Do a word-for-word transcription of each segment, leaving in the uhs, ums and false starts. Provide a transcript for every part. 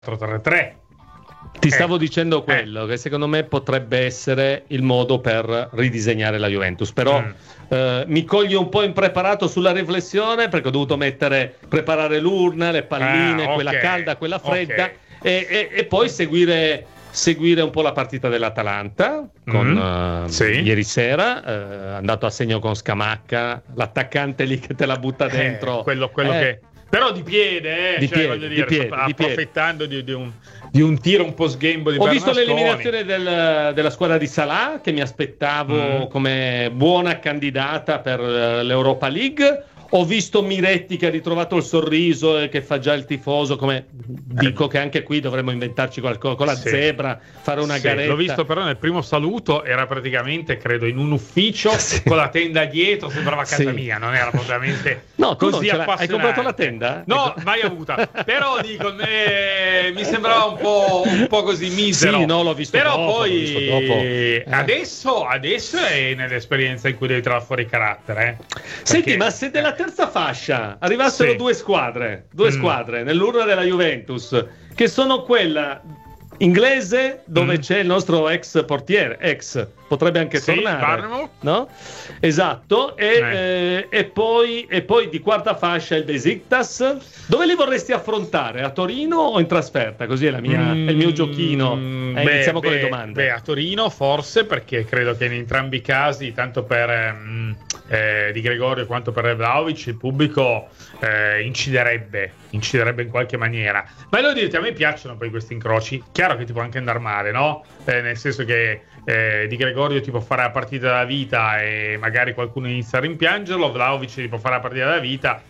quattro tre tre. Ti eh. stavo dicendo quello, eh. che secondo me potrebbe essere il modo per ridisegnare la Juventus, però mm. eh, mi coglie un po' impreparato sulla riflessione perché ho dovuto mettere, preparare l'urna, le palline, ah, okay. quella calda, quella fredda, okay. e, e, e poi seguire... seguire un po' la partita dell'Atalanta con mm, uh, sì. ieri sera, uh, andato a segno con Scamacca, l'attaccante lì che te la butta dentro, eh, quello, quello eh. che però di piede, eh, di cioè, piede, voglio dire, di piede, approfittando di, di, un, di un tiro un po' sghembo di Ho Bernasconi. visto l'eliminazione del, della squadra di Salah, che mi aspettavo mm. come buona candidata per l'Europa League. Ho visto Miretti che ha ritrovato il sorriso e che fa già il tifoso, come dico che anche qui dovremmo inventarci qualcosa con la sì. zebra, fare una sì, garetta. L'ho visto però nel primo saluto, era praticamente credo in un ufficio sì. con la tenda dietro, sembrava casa sì. mia, non era propriamente no, così appassionante. Hai comprato la tenda? No, mai avuta, però dico eh, mi sembrava un po', un po' così misero. Sì, no, l'ho visto però dopo, poi l'ho visto dopo. Eh. adesso, adesso è nell'esperienza in cui devi tirare fuori carattere. Eh? Senti, Perché... ma se della terza fascia arrivassero sì. due squadre, due mm. squadre nell'urna della Juventus, che sono quella inglese dove mm. c'è il nostro ex portiere, ex potrebbe anche sì, tornare, no? Esatto, e, eh. Eh, e, poi, e poi di quarta fascia il Besiktas. Dove li vorresti affrontare? A Torino o in trasferta? Così è, la mia, mm. è il mio giochino. Eh, beh, iniziamo beh, con le domande. Beh, a Torino forse, perché credo che in entrambi i casi, tanto per ehm, eh, Di Gregorio quanto per Vlahovic, il pubblico eh, inciderebbe, inciderebbe in qualche maniera. Ma devo dirti, a me piacciono poi questi incroci. Chiaro che ti può anche andare male, no? Eh, nel senso che eh, Di Gregorio ti può fare la partita della vita e magari qualcuno inizia a rimpiangerlo, Vlahovic ti può fare la partita della vita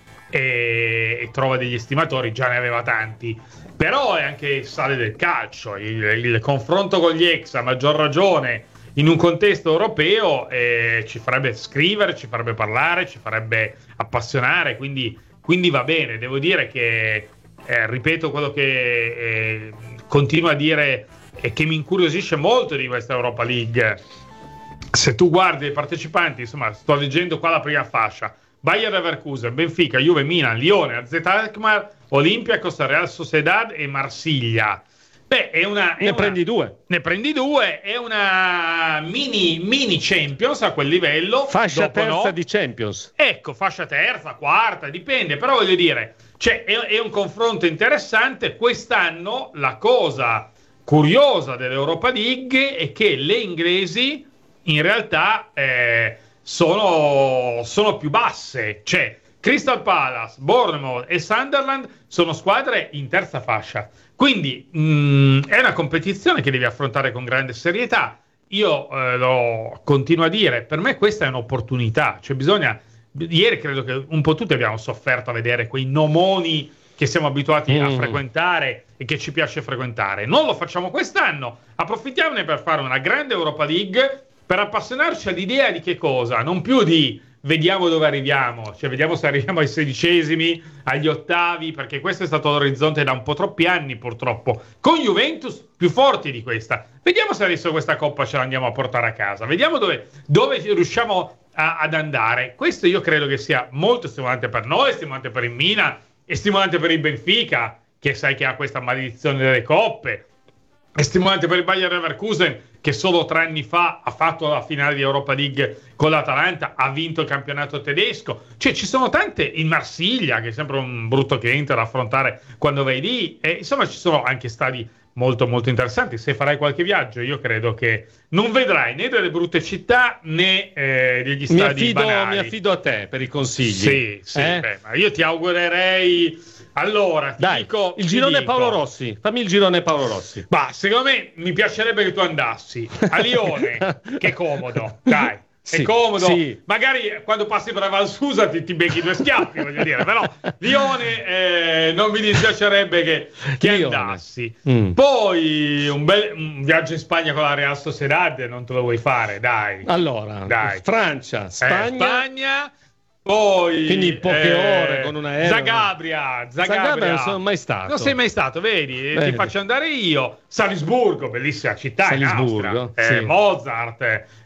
e, e trova degli estimatori, già ne aveva tanti. Però è anche il sale del calcio, il, il confronto con gli ex, a maggior ragione in un contesto europeo, eh, ci farebbe scrivere, ci farebbe parlare, ci farebbe appassionare, quindi, quindi va bene. Devo dire che eh, ripeto quello che eh, continuo a dire e che mi incuriosisce molto di questa Europa League. Se tu guardi i partecipanti, insomma, sto leggendo qua la prima fascia: Bayer Leverkusen, Benfica, Juve, Milan, Lione, A Z Alkmaar, Olympiacos, Real Sociedad e Marsiglia. Beh, è una, è ne una, prendi due. Ne prendi due, è una mini, mini Champions a quel livello. Fascia dopo terza no. di Champions. Ecco, fascia terza, quarta, dipende, però voglio dire, cioè, è, è un confronto interessante. Quest'anno la cosa curiosa dell'Europa League è che le inglesi in realtà eh, sono, sono più basse, cioè Crystal Palace, Bournemouth e Sunderland sono squadre in terza fascia, quindi mh, è una competizione che devi affrontare con grande serietà. Io eh, lo continuo a dire, per me questa è un'opportunità, cioè bisogna, ieri credo che un po' tutti abbiamo sofferto a vedere quei nomoni che siamo abituati mm. a frequentare e che ci piace frequentare. Non lo facciamo quest'anno, approfittiamone per fare una grande Europa League, per appassionarci all'idea di che cosa? Non più di vediamo dove arriviamo, cioè vediamo se arriviamo ai sedicesimi, agli ottavi, perché questo è stato l'orizzonte da un po' troppi anni purtroppo, con Juventus più forti di questa. Vediamo se adesso questa coppa ce la andiamo a portare a casa, vediamo dove, dove riusciamo a, ad andare. Questo io credo che sia molto stimolante per noi, stimolante per il Milan, è stimolante per il Benfica, che sai che ha questa maledizione delle coppe, è stimolante per il Bayer Leverkusen, che solo tre anni fa ha fatto la finale di Europa League con l'Atalanta, ha vinto il campionato tedesco. Cioè ci sono tante, in Marsiglia, che è sempre un brutto cliente da affrontare quando vai lì, e insomma ci sono anche stadi molto molto interessanti. Se farai qualche viaggio, io credo che non vedrai né delle brutte città né eh, degli stadi mi affido, banali. Mi affido a te per i consigli. Sì, sì, eh? beh, ma io ti augurerei. Allora, ti Dai, dico, il ti girone dico. Paolo Rossi. Fammi il girone Paolo Rossi. Ma secondo me mi piacerebbe che tu andassi a Lione, che è comodo, dai. Sì, è comodo, sì. Magari quando passi per la Val Susa ti, ti becchi due schiaffi, voglio dire, però Lione eh, non mi dispiacerebbe che, che andassi. Mm. Poi un bel un viaggio in Spagna con la Real Sociedad, non te lo vuoi fare, dai. Allora, dai. Francia, Spagna, eh, Spagna. Poi quindi poche eh, ore con un aereo. Zagabria, Zagabria, Zagabria non sono mai stato. Non sei mai stato, vedi? vedi? Ti faccio andare io. Salisburgo, bellissima città. Salisburgo, in sì. eh, Mozart,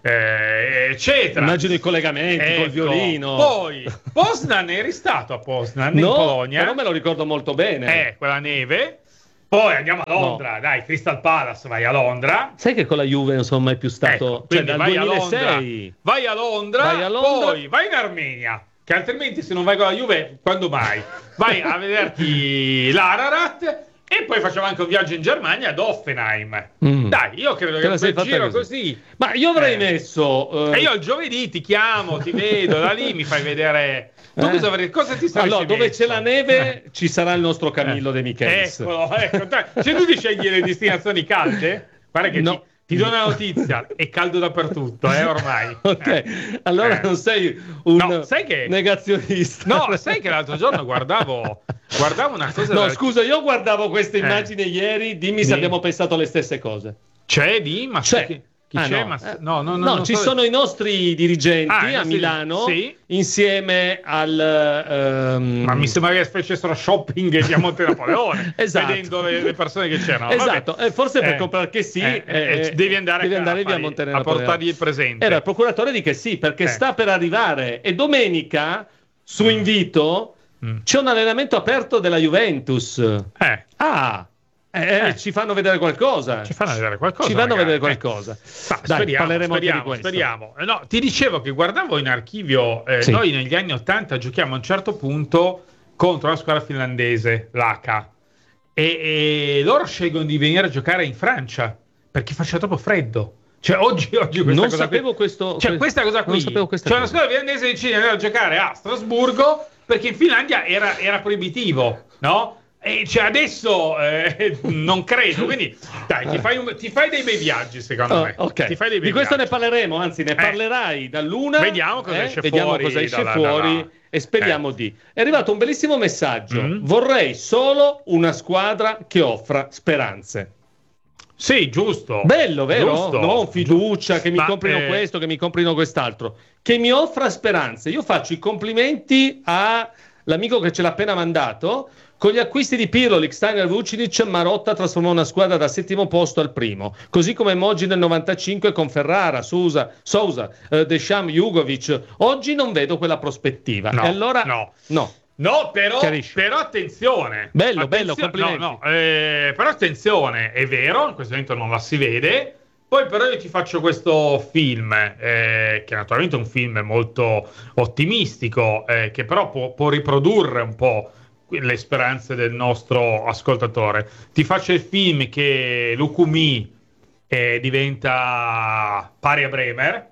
eh, eccetera. Immagino i collegamenti ecco. col violino. Poi Poznan, eri stato a Poznan no, in Polonia? però me lo ricordo molto bene. Eh, quella neve. Poi andiamo a Londra, no. Dai, Crystal Palace, vai a Londra. Sai che con la Juve non sono mai più stato, ecco, cioè dal vai duemilasei. A Londra, vai a Londra, vai a Londra, poi vai in Armenia, che altrimenti se non vai con la Juve, quando mai? Vai a vederti l'Ararat e poi facciamo anche un viaggio in Germania ad Offenheim. Mm. Dai, io credo che sei quel giro così. così. Ma io avrei eh. messo... Uh... E io il giovedì ti chiamo, ti vedo, da lì mi fai vedere... Tu eh. cosa, avrei... cosa ti saresti Allora, dove messo? c'è la neve eh. ci sarà il nostro Camillo eh. De Michelis. Eccolo, ecco. Se tu ti scegli le destinazioni calde, guarda che... No. Ti... Ti do una notizia, è caldo dappertutto, eh, ormai. Ok, eh. allora eh. non sei un no, sai che... negazionista. No, sai che l'altro giorno guardavo, guardavo una cosa... No, dal... scusa, io guardavo queste immagini eh. ieri, dimmi se sì. abbiamo pensato le stesse cose. C'è di? Ma c'è. Chi, chi ah, c'è? no. Ma... No, no, no, no non ci so... sono i nostri dirigenti ah, a nostri... Milano sì. insieme al... Um... Ma mi sembra che facessero shopping a Monte Napoleone, esatto. vedendo le, le persone che c'erano. Esatto, eh, forse per eh, comprare che sì, eh, eh, eh, devi andare, devi andare a, via a Monte a Napoleone. portargli il presente. Era il procuratore di che sì, perché eh. sta per arrivare e domenica, su mm. invito, mm. c'è un allenamento aperto della Juventus. Eh. Ah! Eh, eh, ci fanno vedere qualcosa. Ci fanno vedere qualcosa. Ci fanno magari. vedere qualcosa. Eh. Dai, speriamo, parleremo speriamo, anche di questo. Speriamo. No, ti dicevo che guardavo in archivio, eh, sì. Noi negli anni ottanta giochiamo a un certo punto contro la squadra finlandese, l'A C A, e, e loro scelgono di venire a giocare in Francia perché faceva troppo freddo. Cioè oggi, oggi questa non cosa sapevo qui, questo. cioè questa cosa qui. Non sapevo questa cioè cosa. Una squadra finlandese decide di andare a giocare a Strasburgo perché in Finlandia era, era proibitivo, no? E cioè adesso eh, non credo, quindi dai, ti fai, un, ti fai dei bei viaggi secondo oh, me. Okay. Ti fai dei bei di questo viaggi. Ne parleremo, anzi ne parlerai eh. dall'una. Vediamo cosa eh, esce vediamo fuori, cosa esce dalla, fuori dalla... e speriamo eh. di. È arrivato un bellissimo messaggio. Mm. Vorrei solo una squadra che offra speranze. Sì, giusto. Bello, vero? Giusto. Non fiducia, che mi Ma, comprino eh... questo, che mi comprino quest'altro. Che mi offra speranze. Io faccio i complimenti all'amico che ce l'ha appena mandato. Con gli acquisti di Pirlo, Lichtsteiner, Vucinic, Marotta trasformò una squadra dal settimo posto al primo. Così come Moggi nel novantacinque con Ferrara, Sousa, Sousa eh, Deschamps, Jugovic. Oggi non vedo quella prospettiva. No, e allora no. no. No, però, però attenzione. Bello, attenzione, bello, complimenti. No, no, eh, però attenzione, è vero, in questo momento non la si vede. Poi però io ti faccio questo film, eh, che naturalmente è un film molto ottimistico, eh, che però può, può riprodurre un po' le speranze del nostro ascoltatore. Ti faccio il film che Lukumi eh, diventa pari a Bremer.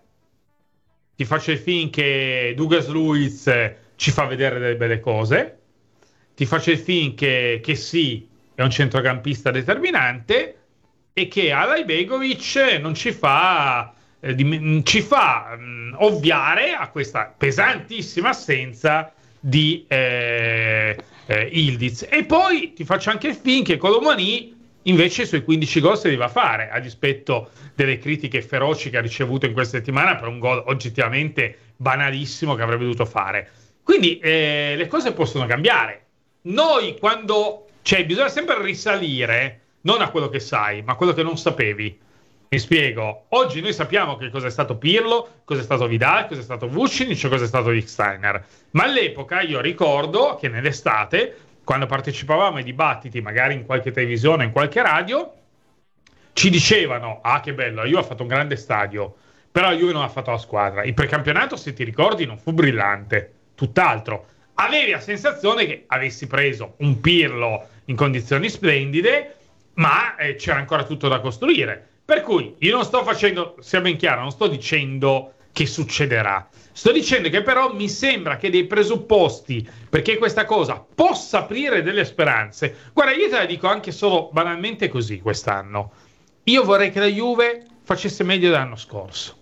Ti faccio il film che Douglas Luiz ci fa vedere delle belle cose. Ti faccio il film che, che sì, è un centrocampista determinante e che Alajbegovic non ci fa, eh, di, ci fa mh, ovviare a questa pesantissima assenza di eh, eh, Ildiz. E poi ti faccio anche il film che Colomani invece sui quindici gol si deve fare, a dispetto delle critiche feroci che ha ricevuto in questa settimana per un gol oggettivamente banalissimo che avrebbe dovuto fare. Quindi eh, le cose possono cambiare. Noi quando... cioè bisogna sempre risalire non a quello che sai, ma a quello che non sapevi. Mi spiego. Oggi noi sappiamo che cosa è stato Pirlo, cosa è stato Vidal, cosa è stato Vucinic, cosa è stato Lichtsteiner. Ma all'epoca io ricordo che nell'estate, quando partecipavamo ai dibattiti, magari in qualche televisione, in qualche radio, ci dicevano: ah, che bello, la Juve ha fatto un grande stadio, però la Juve non ha fatto la squadra. Il precampionato, se ti ricordi, non fu brillante, tutt'altro. Avevi la sensazione che avessi preso un Pirlo in condizioni splendide, ma eh, c'era ancora tutto da costruire. Per cui io non sto facendo, sia ben chiaro, non sto dicendo che succederà. Sto dicendo che però mi sembra che dei presupposti perché questa cosa possa aprire delle speranze. Guarda, io te la dico anche solo banalmente così quest'anno. Io vorrei che la Juve facesse meglio dell'anno scorso.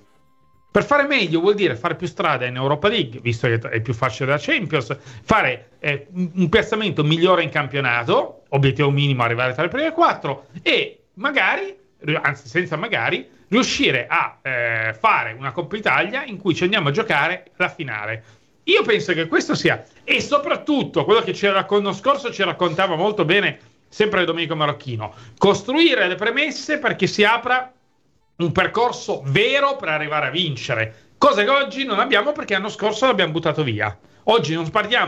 Per fare meglio vuol dire fare più strada in Europa League, visto che è più facile da Champions, fare eh, un piazzamento migliore in campionato, obiettivo minimo arrivare tra le prime quattro, e magari, anzi senza magari, riuscire a eh, fare una Coppa Italia in cui ci andiamo a giocare la finale. Io penso che questo sia, e soprattutto quello che c'era l'anno scorso ci raccontava molto bene sempre Domenico Marocchino, costruire le premesse perché si apra un percorso vero per arrivare a vincere, cosa che oggi non abbiamo perché l'anno scorso l'abbiamo buttato via. Oggi non parliamo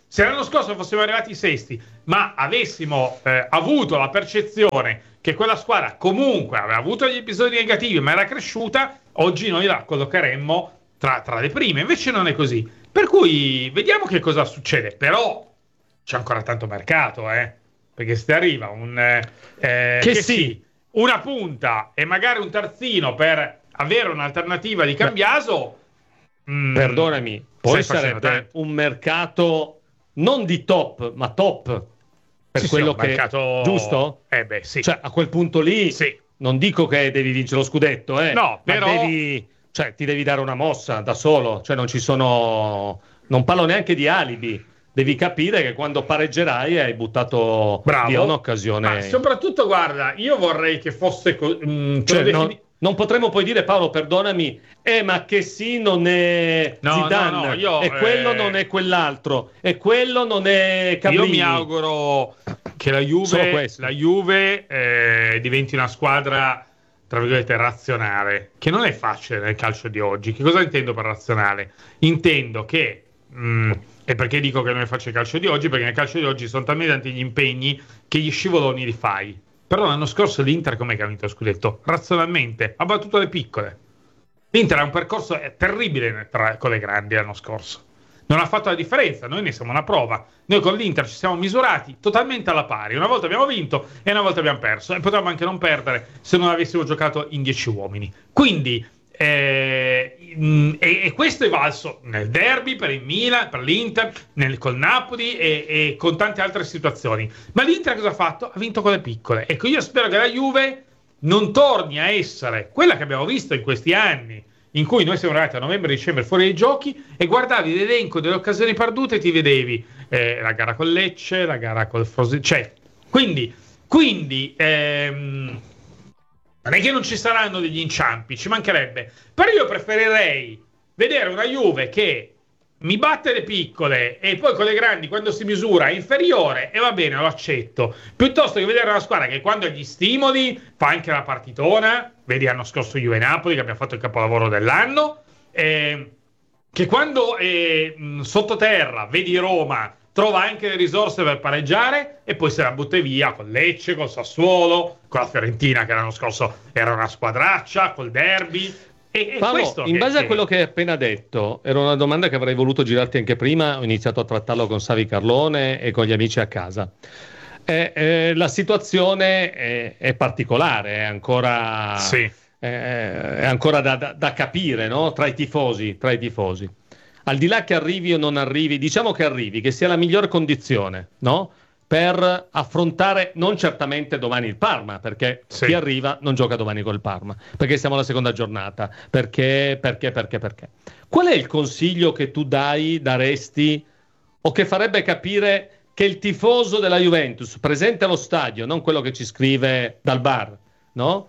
Se l'anno scorso fossimo arrivati sesti, ma avessimo eh, avuto la percezione che quella squadra comunque aveva avuto gli episodi negativi, ma era cresciuta, oggi noi la collocheremmo tra, tra le prime. Invece non è così. Per cui vediamo che cosa succede. Però c'è ancora tanto mercato, eh? Perché se arriva un eh, che, che sì. sì, una punta e magari un terzino per avere un'alternativa di Cambiaso, mm, perdonami, poi sarebbe tanto. Un mercato non di top, ma top per sì, quello sì, che mercato... giusto? Eh beh, sì. Cioè, a quel punto lì sì. non dico che devi vincere lo scudetto, eh, no, però ma devi, cioè, ti devi dare una mossa da solo, cioè non ci sono, non parlo neanche di alibi. Devi capire che quando pareggerai hai buttato Bravo. via un'occasione. Ma soprattutto, guarda, io vorrei che fosse co- mh, cioè, defini- non, non potremmo poi dire, Paolo, perdonami, eh, ma che sì non è no, Zidane, no, no, io, e quello eh... non è quell'altro, e quello non è Cabrini. Io mi auguro che la Juve, la Juve eh, diventi una squadra, tra virgolette, razionale, che non è facile nel calcio di oggi. Che cosa intendo per razionale? Intendo che... Mh, e perché dico che non è facile il calcio di oggi? Perché nel calcio di oggi sono talmente tanti gli impegni che gli scivoloni li fai. Però l'anno scorso l'Inter com'è che ha vinto lo scudetto? Razionalmente, ha battuto le piccole. L'Inter ha un percorso terribile tra, con le grandi l'anno scorso. Non ha fatto la differenza, noi ne siamo una prova. Noi con l'Inter ci siamo misurati totalmente alla pari. Una volta abbiamo vinto e una volta abbiamo perso. E potevamo anche non perdere se non avessimo giocato in dieci uomini. Quindi... Eh, mh, e, e questo è valso nel derby per il Milan, per l'Inter, nel, col Napoli e, e con tante altre situazioni. Ma l'Inter cosa ha fatto? Ha vinto con le piccole. Ecco, io spero che la Juve non torni a essere quella che abbiamo visto in questi anni, in cui noi siamo arrivati a novembre e dicembre fuori dai giochi e guardavi l'elenco delle occasioni perdute e ti vedevi eh, la gara con Lecce, la gara col Frosinone, cioè, quindi, quindi ehm, non è che non ci saranno degli inciampi, ci mancherebbe. Però io preferirei vedere una Juve che mi batte le piccole e poi con le grandi, quando si misura, è inferiore, e va bene, lo accetto. Piuttosto che vedere una squadra che quando ha gli stimoli fa anche la partitona. Vedi l'anno scorso Juve Napoli, che abbiamo fatto il capolavoro dell'anno. Eh, che quando è mh, sottoterra, vedi Roma, trova anche le risorse per pareggiare e poi se la butta via con Lecce, col Sassuolo, con la Fiorentina che l'anno scorso era una squadraccia, col derby. E, e Paolo, questo in che, base che... a quello che hai appena detto, era una domanda che avrei voluto girarti anche prima, ho iniziato a trattarlo con Savi Carlone e con gli amici a casa. Eh, eh, la situazione è, è particolare, è ancora, sì. eh, è ancora da, da, da capire, no? Tra i tifosi, tra i tifosi. Al di là che arrivi o non arrivi, diciamo che arrivi, che sia la miglior condizione, no? Per affrontare non certamente domani il Parma, perché sì. Chi arriva non gioca domani col Parma, perché siamo alla seconda giornata, perché, perché, perché, perché. Qual è il consiglio che tu dai, daresti, o che farebbe capire che il tifoso della Juventus, presente allo stadio, non quello che ci scrive dal bar, no?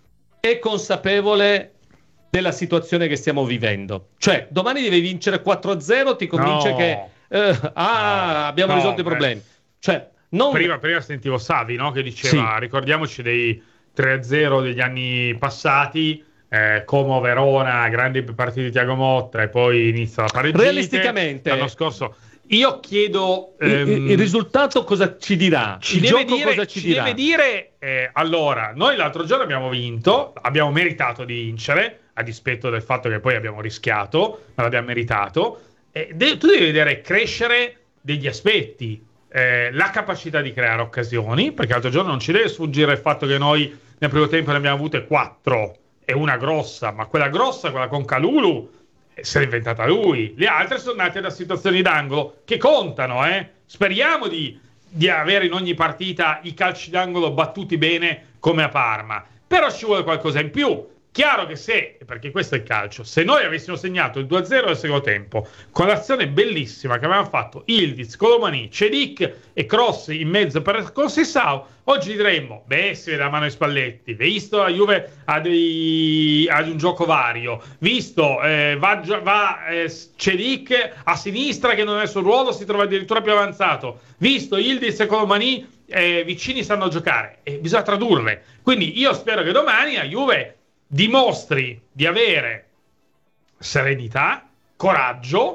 È consapevole della situazione che stiamo vivendo? Cioè, domani devi vincere quattro a zero, ti convince no. che eh, ah, no. abbiamo no, risolto i problemi. Cioè, non... prima, prima sentivo Savi, no? Che diceva, sì. Ricordiamoci dei tre a zero degli anni passati, eh, Como Verona, grandi partite di Thiago Motta e poi inizia la pareggita. Realisticamente l'anno scorso io chiedo ehm, il, il risultato cosa ci dirà? Ci il deve gioco dire, cosa ci, ci dirà? deve dire eh, allora, noi l'altro giorno abbiamo vinto, abbiamo meritato di vincere, a dispetto del fatto che poi abbiamo rischiato, ma l'abbiamo meritato. Eh, de- tu devi vedere crescere degli aspetti. Eh, la capacità di creare occasioni, perché l'altro giorno non ci deve sfuggire il fatto che noi nel primo tempo ne abbiamo avute quattro e una grossa, ma quella grossa, quella con Kalulu, eh, se l'è inventata lui. Le altre sono nate da situazioni d'angolo che contano, eh? Speriamo di, di avere in ogni partita i calci d'angolo battuti bene come a Parma, però ci vuole qualcosa in più. Chiaro che se, perché questo è il calcio, se noi avessimo segnato il due a zero al secondo tempo con l'azione bellissima che avevano fatto Ildiz, Colomani, Cedic e cross in mezzo per Consessao, oggi diremmo, beh, si vede la mano ai Spalletti, visto la Juve ha, dei, ha un gioco vario, visto eh, va, va eh, Cedic a sinistra che non è il suo ruolo, si trova addirittura più avanzato, visto Ildiz e Colomani eh, vicini sanno giocare, e bisogna tradurle. Quindi io spero che domani la Juve dimostri di avere serenità, coraggio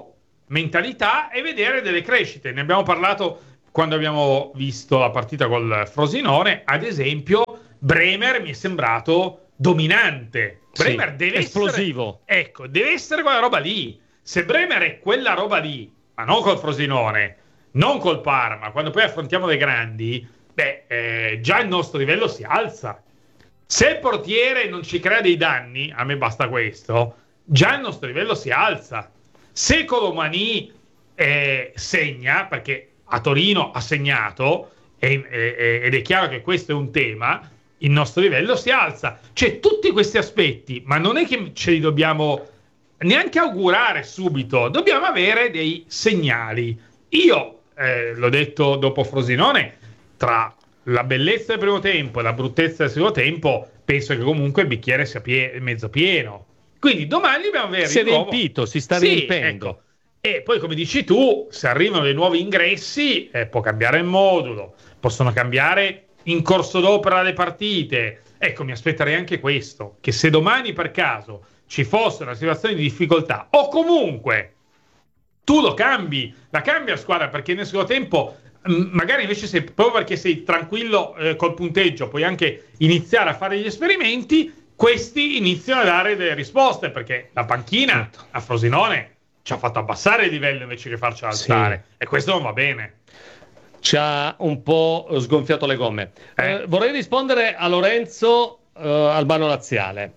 mentalità e vedere delle crescite. Ne abbiamo parlato quando abbiamo visto la partita col Frosinone, ad esempio. Bremer mi è sembrato dominante. Bremer sì, deve esplosivo. essere, ecco, deve essere quella roba lì. Se Bremer è quella roba lì, ma non col Frosinone, non col Parma, quando poi affrontiamo dei grandi, beh, eh, già il nostro livello si alza. Se il portiere non ci crea dei danni, a me basta questo, già il nostro livello si alza. Se Colomani eh, segna, perché a Torino ha segnato, e, e, ed è chiaro che questo è un tema, il nostro livello si alza. C'è tutti questi aspetti, ma non è che ce li dobbiamo neanche augurare subito, dobbiamo avere dei segnali. Io, eh, l'ho detto dopo Frosinone, tra la bellezza del primo tempo e la bruttezza del secondo tempo, penso che comunque il bicchiere sia pie- mezzo pieno. Quindi domani dobbiamo avere si è di nuovo... riempito, si sta sì, riempendo. Ecco. E poi, come dici tu, se arrivano dei nuovi ingressi, eh, può cambiare il modulo, possono cambiare in corso d'opera le partite. Ecco, mi aspetterei anche questo, che se domani per caso ci fosse una situazione di difficoltà, o comunque tu lo cambi, la cambi a squadra, perché nel secondo tempo mh, magari invece sei, proprio perché sei tranquillo eh, col punteggio, puoi anche iniziare a fare gli esperimenti, questi iniziano a dare delle risposte, perché la panchina a Frosinone ci ha fatto abbassare il livello invece che farci alzare, sì. E questo non va bene. Ci ha un po' sgonfiato le gomme. Eh. Eh, vorrei rispondere a Lorenzo eh, Albano Laziale,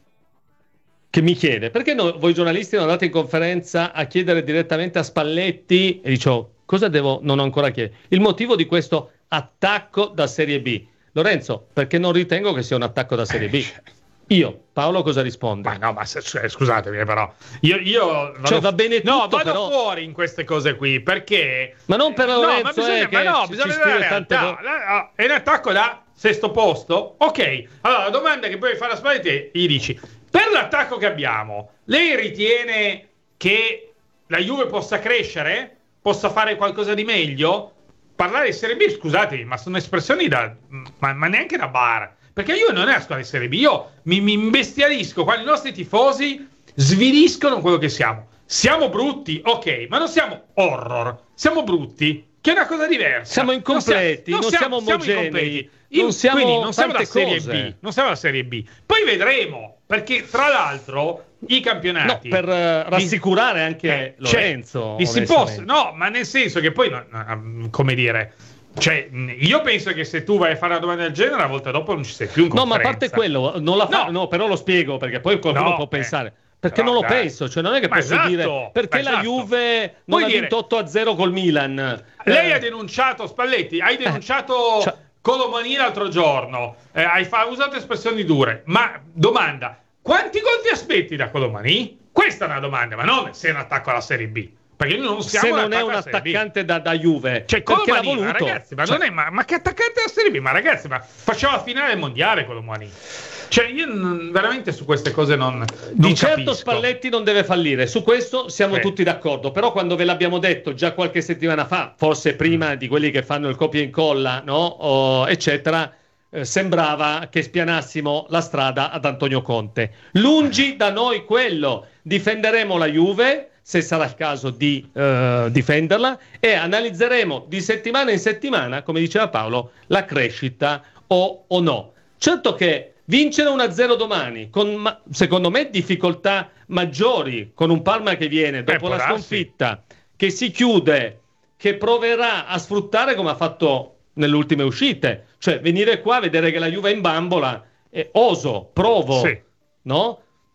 che mi chiede: perché no, voi giornalisti non andate in conferenza a chiedere direttamente a Spalletti? E dicevo, cosa devo non ho ancora chiedere? Il motivo di questo attacco da Serie B. Lorenzo, perché non ritengo che sia un attacco da Serie B. Io, Paolo, cosa risponde? Ma no, ma se, scusatemi, però io, io vado, cioè, va bene tutto, no, vado però... fuori in queste cose qui, perché ma non per Lorenzo, no, ma bisogna, eh, ma no, ci, bisogna ci vedere scrive tante realtà. La, è un attacco da sesto posto? Ok, allora la domanda che puoi fare a Spalletti, gli dici: per l'attacco che abbiamo, lei ritiene che la Juve possa crescere? Possa fare qualcosa di meglio? Parlare di Serie B, scusatemi, ma sono espressioni da ma, ma neanche da bar. Perché io non è la squadra di Serie B, io mi, mi imbestialisco quando i nostri tifosi sviliscono quello che siamo. Siamo brutti, ok, ma non siamo horror, siamo brutti, che è una cosa diversa. Siamo incompleti, non siamo, non siamo, siamo omogenei, io, non siamo quindi non siamo la Serie cose. B, non siamo la Serie B. Poi vedremo, perché tra l'altro i campionati... No, per uh, rassicurare di, anche eh, Lorenzo. Cioè, si può, no, ma nel senso che poi, no, no, come dire... Cioè, io penso che se tu vai a fare una domanda del genere, a volte dopo non ci sei più in conferenza. No, ma a parte quello, non la fa, no. no, però lo spiego, perché poi qualcuno no, può eh. pensare. Perché però, non lo dai. penso, cioè non è che ma posso esatto, dire perché esatto. la Juve non Puoi ha vinto dire, otto a zero col Milan. Lei eh. ha denunciato, Spalletti, hai denunciato eh. cioè, Colomani l'altro giorno, eh, hai fa, usato espressioni dure, ma domanda, quanti gol ti aspetti da Colomani? Questa è una domanda, ma non se è un attacco alla Serie B. Perché noi non siamo se non è un attaccante da, da Juve, cioè Colomani, ma ragazzi, ma, cioè, non è, ma, ma che attaccante alla Serie B? Ma ragazzi, ma faceva la finale mondiale Colomani. Cioè io non, veramente su queste cose non, non di certo capisco. Spalletti non deve fallire, su questo siamo sì. tutti d'accordo, però quando ve l'abbiamo detto già qualche settimana fa, forse prima mm. di quelli che fanno il copia e incolla, no? O, eccetera, eh, sembrava che spianassimo la strada ad Antonio Conte. Lungi da noi quello, difenderemo la Juve se sarà il caso di uh, difenderla e analizzeremo di settimana in settimana, come diceva Paolo, la crescita o, o no. Certo che vincere uno a zero domani, con ma- secondo me difficoltà maggiori, con un Parma che viene dopo la sconfitta, che si chiude, che proverà a sfruttare come ha fatto nelle ultime uscite, cioè venire qua, vedere che la Juve è in bambola, e oso, provo, sì. no?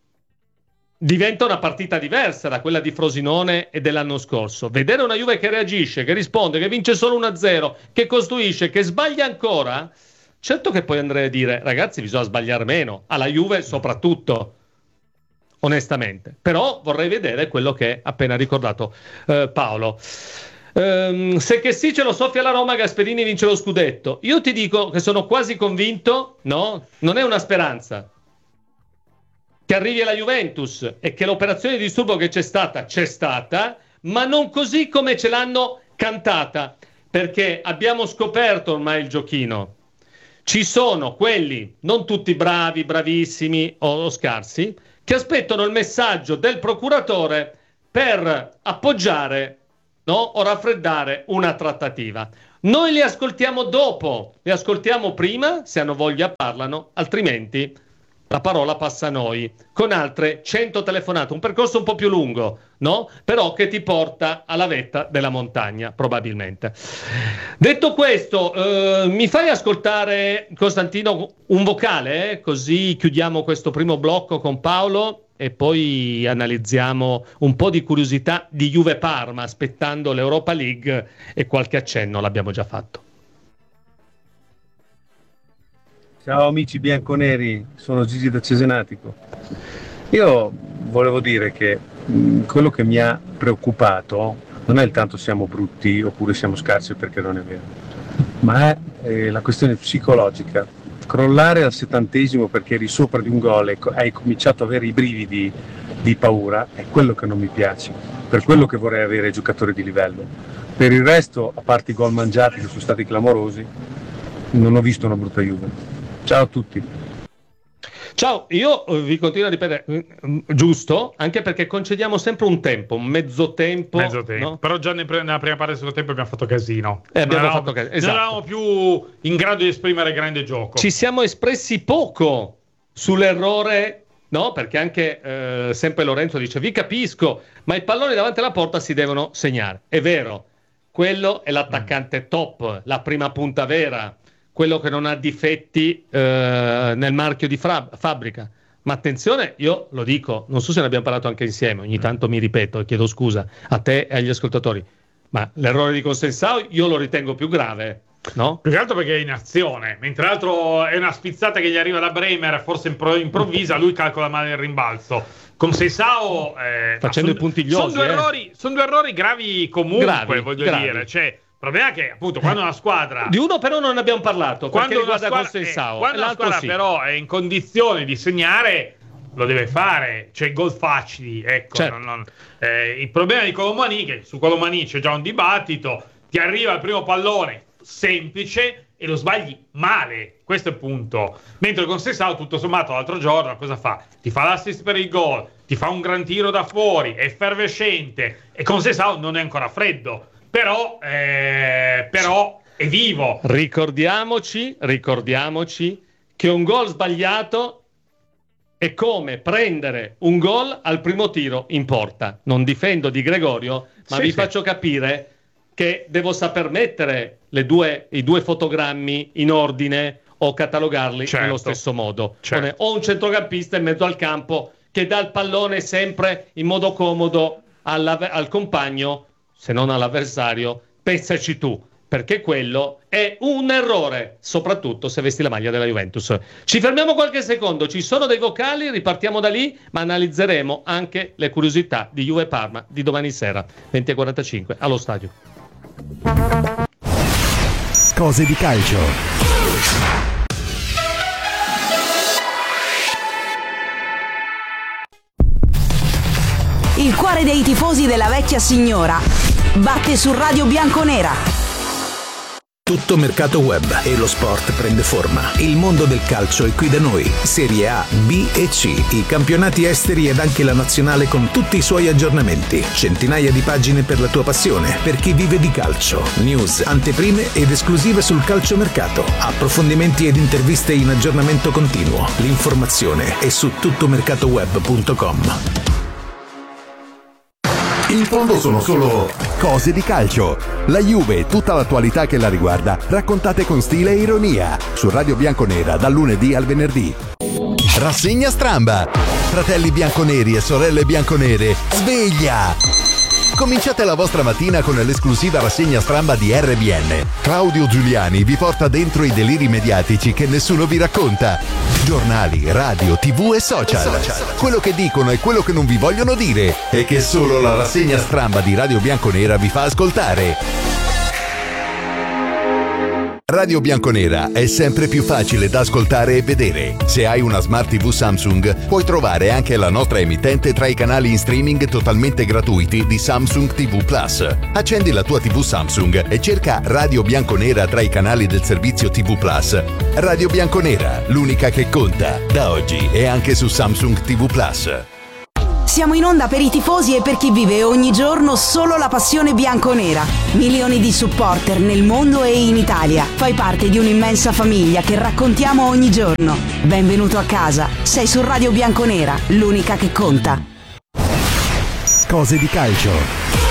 Diventa una partita diversa da quella di Frosinone e dell'anno scorso. Vedere una Juve che reagisce, che risponde, che vince solo uno a zero, che costruisce, che sbaglia ancora, certo che poi andrei a dire, ragazzi, bisogna sbagliare meno, alla Juve soprattutto, onestamente. Però vorrei vedere quello che ha appena ricordato eh, Paolo. Um, se che sì ce lo soffia la Roma, Gasperini vince lo scudetto. Io ti dico che sono quasi convinto, no? Non è una speranza, che arrivi alla Juventus e che l'operazione di disturbo che c'è stata, c'è stata, ma non così come ce l'hanno cantata, perché abbiamo scoperto ormai il giochino. Ci sono quelli, non tutti bravi, bravissimi o, o scarsi, che aspettano il messaggio del procuratore per appoggiare, no, o raffreddare una trattativa. Noi li ascoltiamo dopo, li ascoltiamo prima, se hanno voglia parlano, altrimenti la parola passa a noi, con altre cento telefonate, un percorso un po' più lungo, no? Però che ti porta alla vetta della montagna, probabilmente. Detto questo, eh, mi fai ascoltare, Costantino, un vocale, eh? Così chiudiamo questo primo blocco con Paolo e poi analizziamo un po' di curiosità di Juve Parma, aspettando l'Europa League, e qualche accenno l'abbiamo già fatto. Ciao amici bianconeri, sono Gigi da Cesenatico. Io volevo dire che mh, quello che mi ha preoccupato non è il tanto siamo brutti oppure siamo scarsi, perché non è vero, ma è eh, la questione psicologica. Crollare al settantesimo perché eri sopra di un gol e hai cominciato ad avere i brividi di paura è quello che non mi piace, per quello che vorrei avere giocatori di livello. Per il resto, a parte i gol mangiati che sono stati clamorosi, non ho visto una brutta Juve. Ciao a tutti. Ciao, io vi continuo a ripetere, giusto, anche perché concediamo sempre un tempo, un mezzo tempo. Mezzo tempo. No? Però già nella prima parte del secondo tempo abbiamo fatto casino. Eh, abbiamo non fatto casino. Esatto. Non eravamo più in grado di esprimere grande gioco. Ci siamo espressi poco sull'errore, no? Perché anche eh, sempre Lorenzo dice, vi capisco, ma i palloni davanti alla porta si devono segnare. È vero, quello è l'attaccante mm. top, la prima punta vera, quello che non ha difetti eh, nel marchio di fra- fabbrica. Ma attenzione, io lo dico, non so se ne abbiamo parlato anche insieme, ogni tanto mi ripeto e chiedo scusa a te e agli ascoltatori, ma l'errore di Consensao io lo ritengo più grave, no? Più che altro perché è in azione, mentre l'altro è una spizzata che gli arriva da Bremer, forse impro- improvvisa, lui calcola male il rimbalzo. Consensao eh, facendo son, i puntigliosi, sono due, eh. errori, son due errori gravi comunque, gravi, voglio gravi. dire, cioè il problema è che appunto quando una squadra di uno però non ne abbiamo parlato, quando perché una riguarda squadra, Consensao, eh, quando una squadra sì. però è in condizione di segnare lo deve fare, cioè gol facili, ecco. Certo. non, non, eh, il problema di Colomani, che su Colomani c'è già un dibattito, ti arriva il primo pallone semplice e lo sbagli male, questo è il punto. Mentre con Consensao tutto sommato l'altro giorno cosa fa? Ti fa l'assist per il gol, ti fa un gran tiro da fuori, è effervescente, e Consensao non è ancora freddo. Però, eh, però è vivo. Ricordiamoci, ricordiamoci che un gol sbagliato è come prendere un gol al primo tiro in porta. Non difendo Di Gregorio, ma sì, vi sì. faccio capire che devo saper mettere le due, i due fotogrammi in ordine o catalogarli certo. nello stesso modo. Certo. O un centrocampista in mezzo al campo che dà il pallone sempre in modo comodo alla, al compagno, se non all'avversario, pensaci tu, perché quello è un errore, soprattutto se vesti la maglia della Juventus. Ci fermiamo qualche secondo, ci sono dei vocali, ripartiamo da lì, ma analizzeremo anche le curiosità di Juve Parma di domani sera, venti e quarantacinque, allo stadio. Cose di calcio. Il cuore dei tifosi della vecchia signora batte su Radio Bianconera. Tutto mercato web e lo sport prende forma. Il mondo del calcio è qui da noi. Serie A, B e C, i campionati esteri ed anche la nazionale con tutti i suoi aggiornamenti. Centinaia di pagine per la tua passione, per chi vive di calcio. News, anteprime ed esclusive sul calciomercato. Approfondimenti ed interviste in aggiornamento continuo. L'informazione è su tuttomercatoweb punto com. In fondo sono solo cose di calcio. La Juve e tutta l'attualità che la riguarda, raccontate con stile e ironia. Su Radio Bianconera dal lunedì al venerdì. Rassegna Stramba. Fratelli bianconeri e sorelle bianconere, sveglia! Cominciate la vostra mattina con l'esclusiva rassegna Stramba di R B N. Claudio Giuliani vi porta dentro i deliri mediatici che nessuno vi racconta. Giornali, radio, tv e social. Quello che dicono e quello che non vi vogliono dire e che solo la rassegna Stramba di Radio Bianconera vi fa ascoltare. Radio Bianconera è sempre più facile da ascoltare e vedere. Se hai una Smart tivù Samsung, puoi trovare anche la nostra emittente tra i canali in streaming totalmente gratuiti di Samsung tivù Plus. Accendi la tua tivù Samsung e cerca Radio Bianconera tra i canali del servizio tivù Plus. Radio Bianconera, l'unica che conta, da oggi e anche su Samsung tivù Plus. Siamo in onda per i tifosi e per chi vive ogni giorno solo la passione bianconera. Milioni di supporter nel mondo e in Italia. Fai parte di un'immensa famiglia che raccontiamo ogni giorno. Benvenuto a casa. Sei su Radio Bianconera, l'unica che conta. Cose di calcio.